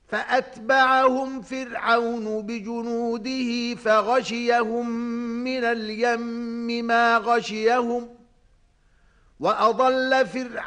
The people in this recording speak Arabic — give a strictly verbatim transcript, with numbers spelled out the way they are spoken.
فأتبعهم فرعون بجنوده فغشيهم من اليم ما غشيهم وأضل فرعون